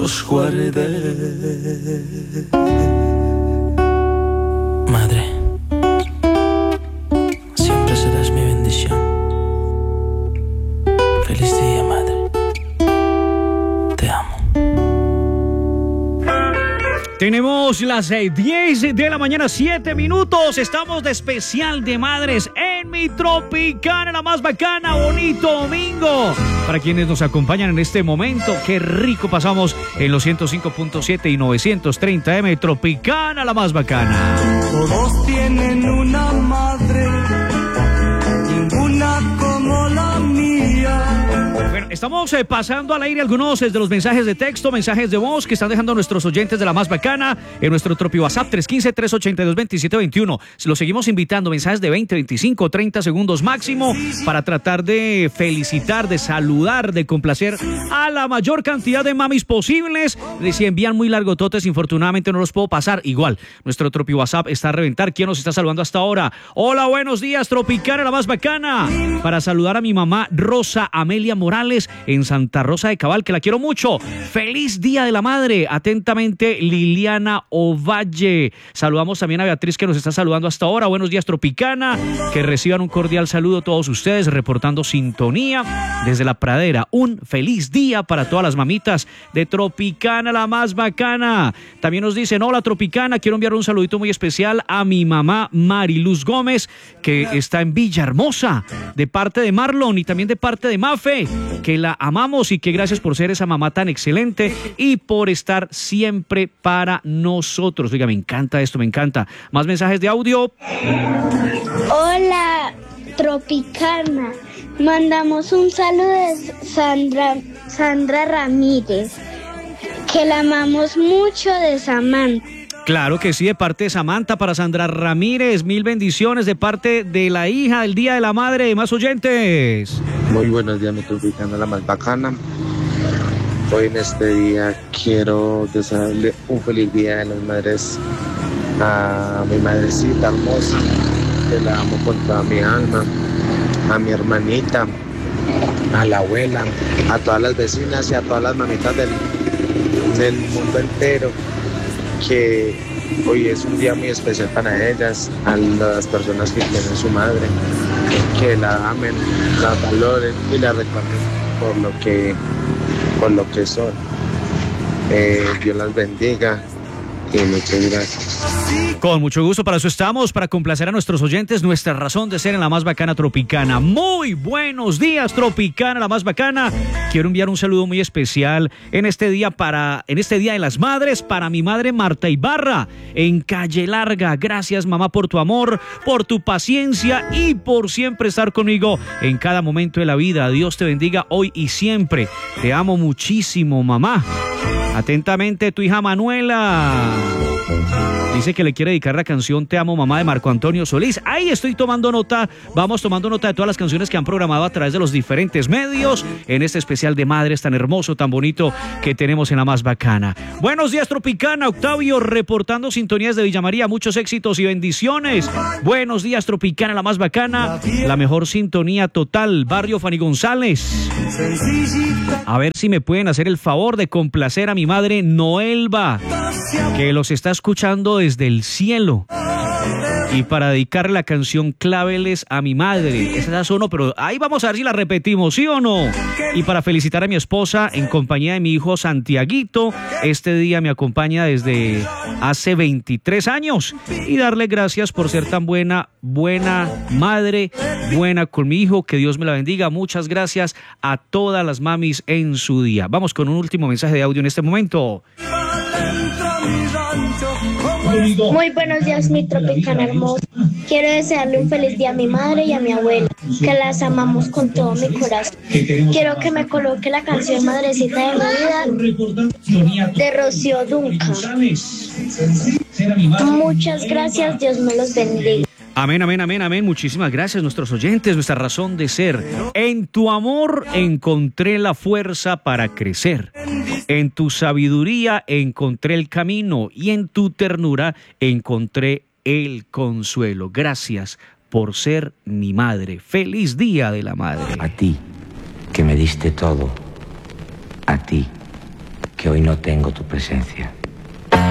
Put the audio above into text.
los guardé. Madre, siempre serás mi bendición. Feliz día, madre. Te amo. Tenemos las 10 de la mañana, 7 minutos. Estamos de especial de madres en mi Tropicana, la más bacana. Bonito domingo. Para quienes nos acompañan en este momento, qué rico pasamos en los 105.7 y 930M. Tropicana, la más bacana. Todos tienen una madre, ninguna como la mía. Bueno, estamos pasando al aire algunos de los mensajes de texto, mensajes de voz que están dejando nuestros oyentes de la más bacana en nuestro Tropi WhatsApp 315-382-2721. Los seguimos invitando, mensajes de 20, 25, 30 segundos máximo para tratar de felicitar, de saludar, de complacer a la mayor cantidad de mamis posibles. Si envían muy largototes, infortunadamente no los puedo pasar. Igual, nuestro Tropi WhatsApp está a reventar. ¿Quién nos está saludando hasta ahora? Hola, buenos días, Tropicana, la más bacana. Para saludar a mi mamá Rosa Amelia Morales en Santa Rosa de Cabal, que la quiero mucho. Feliz Día de la Madre. Atentamente, Liliana Ovalle. Saludamos también a Beatriz, que nos está saludando hasta ahora. Buenos días, Tropicana. Que reciban un cordial saludo todos ustedes, reportando sintonía desde la pradera. Un feliz día para todas las mamitas de Tropicana, la más bacana. También nos dicen, hola, Tropicana, quiero enviar un saludito muy especial a mi mamá Mariluz Gómez, que está en Villahermosa, de parte de Marlon y también de parte de Mafe, que la amamos y que gracias por ser esa mamá tan excelente y por estar siempre para nosotros. Oiga, me encanta esto, me encanta. Más mensajes de audio. Hola, Tropicana. Mandamos un saludo de Sandra Ramírez, que la amamos mucho, de Samantha. Claro que sí, de parte de Samantha para Sandra Ramírez. Mil bendiciones de parte de la hija del Día de la Madre. Más oyentes. Muy buenos días, mi Tropicana, la más bacana. Hoy en este día quiero desearle un feliz Día de las Madres a mi madrecita hermosa, que la amo con toda mi alma, a mi hermanita, a la abuela, a todas las vecinas y a todas las mamitas del mundo entero, que hoy es un día muy especial para ellas, a las personas que tienen su madre, que la amen, la valoren y la recuerden por lo que son. Dios las bendiga y muchas gracias. Con mucho gusto, para eso estamos, para complacer a nuestros oyentes, nuestra razón de ser en la más bacana Tropicana. Muy buenos días, Tropicana, la más bacana. Quiero enviar un saludo muy especial en este día de las madres, para mi madre Marta Ibarra, en Calle Larga. Gracias, mamá, por tu amor, por tu paciencia y por siempre estar conmigo en cada momento de la vida. Dios te bendiga hoy y siempre. Te amo muchísimo, mamá. Atentamente, tu hija Manuela. Dice que le quiere dedicar la canción Te amo, mamá, de Marco Antonio Solís. Ahí estoy tomando nota. Vamos tomando nota de todas las canciones que han programado a través de los diferentes medios en este especial de madres tan hermoso, tan bonito que tenemos en la más bacana. Buenos días, Tropicana. Octavio reportando sintonías de Villa María. Muchos éxitos y bendiciones. Buenos días, Tropicana, la más bacana. La mejor sintonía total. Barrio Fanny González. A ver si me pueden hacer el favor de complacer a mi madre Noelba, que los está escuchando desde el cielo, y para dedicarle la canción Claveles a mi madre. Esa es uno, pero ahí vamos a ver si la repetimos, ¿sí o no? Y para felicitar a mi esposa en compañía de mi hijo Santiaguito. Este día me acompaña desde hace 23 años y darle gracias por ser tan buena madre, buena con mi hijo. Que Dios me la bendiga. Muchas gracias a todas las mamis en su día. Vamos con un último mensaje de audio en este momento. Muy buenos días, mi Tropicana hermosa. Quiero desearle un feliz día a mi madre y a mi abuela, que las amamos con todo mi corazón. Quiero que me coloque la canción Madrecita de mi vida de Rocío Dúrcal. Muchas gracias, Dios me los bendiga. Amén, amén, amén, amén. Muchísimas gracias, nuestros oyentes, nuestra razón de ser. En tu amor encontré la fuerza para crecer. En tu sabiduría encontré el camino y en tu ternura encontré el consuelo. Gracias por ser mi madre. Feliz Día de la Madre. A ti, que me diste todo. A ti, que hoy no tengo tu presencia.